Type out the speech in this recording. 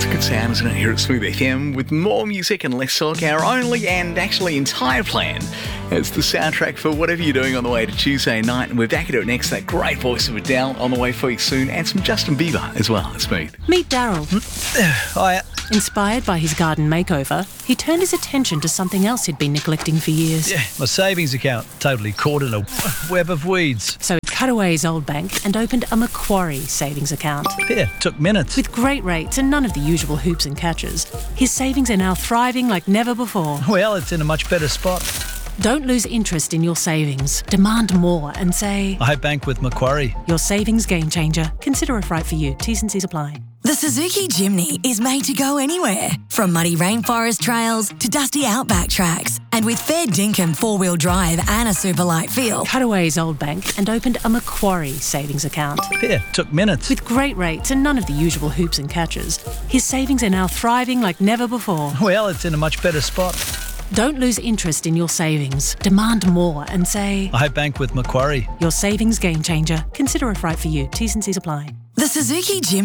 Good sound, isn't it, here at Smooth FM with more music and less talk. Our only and actually entire plan. It's the soundtrack for whatever you're doing on the way to Tuesday night, and we're back at it next. That great voice of Adele on the way for you soon, and some Justin Bieber as well at Smooth. Meet Daryl. Hiya. Inspired by his garden makeover, he turned his attention to something else he'd been neglecting for years. Yeah, my savings account totally caught in a web of weeds. So he cut away his old bank and opened a Macquarie savings account. Yeah, took minutes. With great rates and none of the usual hoops and catches, his savings are now thriving like never before. Well, it's in a much better spot. Don't lose interest in your savings. Demand more and say, I bank with Macquarie. Your savings game changer. Consider if right for you. T's and C's apply. The Suzuki Jimny is made to go anywhere, from muddy rainforest trails to dusty outback tracks. And with fair dinkum four-wheel drive and a super light feel, Cut away his old bank and opened a Macquarie savings account. Yeah, took minutes. With great rates and none of the usual hoops and catches, his savings are now thriving like never before. Well, it's in a much better spot. Don't lose interest in your savings. Demand more and say, I bank with Macquarie. Your savings game changer. Consider if right for you. T's and C's apply. the Suzuki Jimny